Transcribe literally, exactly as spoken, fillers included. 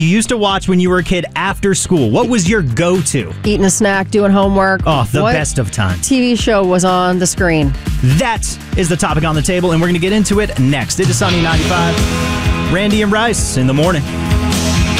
you used to watch when you were a kid after school? What was your go-to? Eating a snack, doing homework. Oh, the What best of times. T V show was on the screen? That is the topic on the table, and we're going to get into it next. It is Sunny ninety-five. Randy and Rice in the morning.